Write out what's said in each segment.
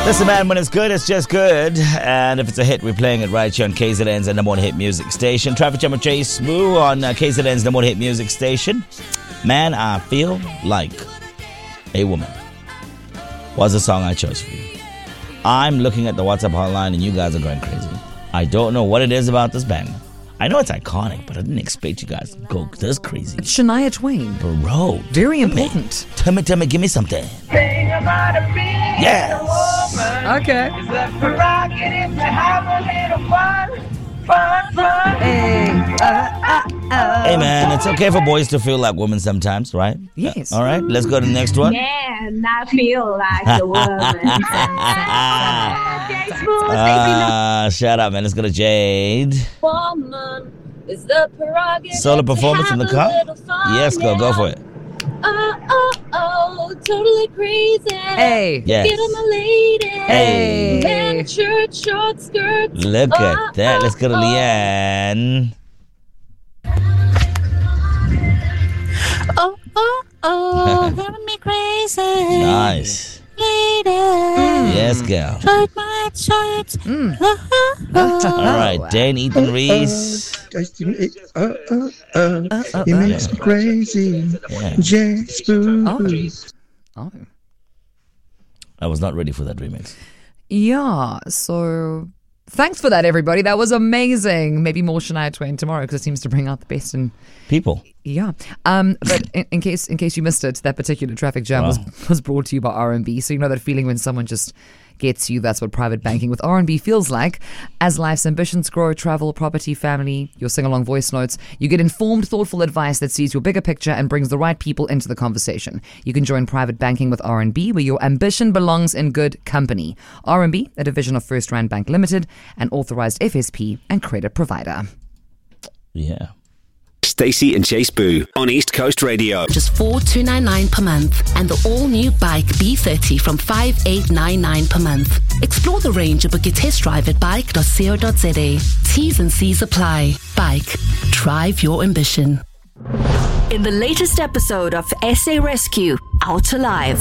Listen, man, when it's good, it's just good. And if it's a hit, we're playing it right here on KZN's number one hit music station. Traffic Jam with Chase Boo on KZN's number one hit music station. Man, I Feel Like a Woman was the song I chose for you. I'm looking at the WhatsApp hotline and you guys are going crazy. I don't know what it is about this bang. I know it's iconic, but I didn't expect you guys to go this crazy. It's Shania Twain. Bro. Very important. Tell me, give me something. Yes. Okay. Hey, man, it's okay for boys to feel like women sometimes, right? Yes. All right, let's go to the next one. Man, I feel like a woman. Shut up, man. Let's go to Jade. Woman is the prerogative. Solo performance in the car? Yes, go for it. Oh, totally crazy. Hey. Yes. Get on my lady. Hey. Man, shirt, short skirts. Look at that. Let's go to Leanne. Oh, driving me crazy. Nice. Lady. Yes, girl. Tight my shorts. All right, Dane Ethan Reese. He makes me crazy. Yeah. Jess Boo. Oh. I was not ready for that remix. Yeah, so thanks for that, everybody. That was amazing. Maybe more Shania Twain tomorrow because it seems to bring out the best in People. Yeah. But in case you missed it, that particular traffic jam was brought to you by R&B. So you know that feeling when someone just gets you. That's what private banking with R&B feels like. As life's ambitions grow, travel, property, family, your sing-along voice notes, you get informed, thoughtful advice that sees your bigger picture and brings the right people into the conversation. You can join private banking with R&B, where your ambition belongs in good company. R&B, a division of First Rand Bank Limited, an authorized FSP and credit provider. Yeah. Stacey and Chase Boo on East Coast Radio. Just $4,299 per month, and the all-new Bike B30 from $5,899 per month. Explore the range and book your test drive at bike.co.za. T's and C's apply. Bike. Drive your ambition. In the latest episode of SA Rescue, Out Alive.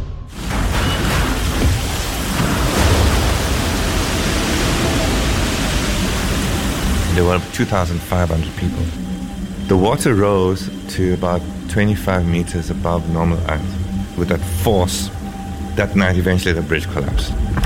There were 2,500 people. The water rose to about 25 meters above normal height. With that force, that night eventually the bridge collapsed.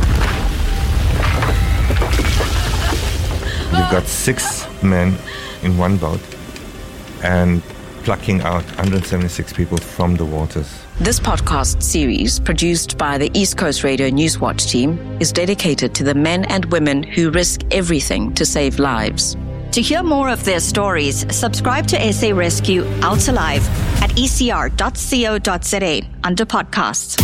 You've got 6 men in one boat and plucking out 176 people from the waters. This podcast series, produced by the East Coast Radio Newswatch team, is dedicated to the men and women who risk everything to save lives. To hear more of their stories, subscribe to SA Rescue Out Alive at ecr.co.za under podcasts.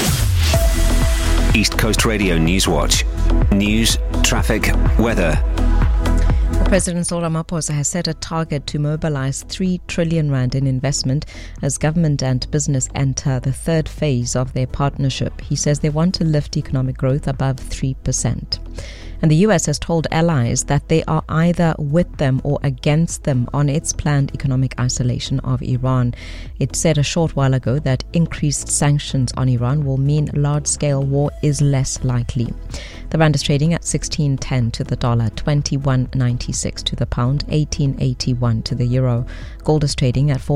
East Coast Radio Newswatch. News, traffic, weather. President Cyril Ramaphosa has set a target to mobilize 3 trillion rand in investment as government and business enter the third phase of their partnership. He says they want to lift economic growth above 3%. And the US has told allies that they are either with them or against them on its planned economic isolation of Iran. It said a short while ago that increased sanctions on Iran will mean large-scale war is less likely. The rand is trading at 16.10 to the dollar, 21.96 to the pound, 18.81 to the euro. Gold is trading at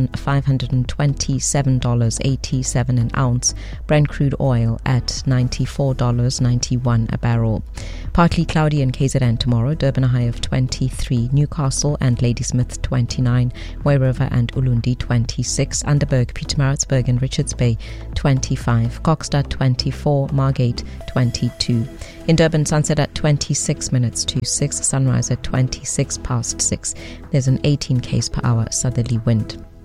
$4,527.87 an ounce. Brent crude oil at $94.91 a barrel. Partly cloudy in KZN tomorrow. Durban a high of 23. Newcastle and Ladysmith 29. Moy River and Ulundi 26. Underberg, Pietermaritzburg and Richards Bay 25. Kokstad 24. Margate 22. In Durban, sunset at 26 minutes to 6. Sunrise at 26 past 6. There's an 18 km/h southerly wind.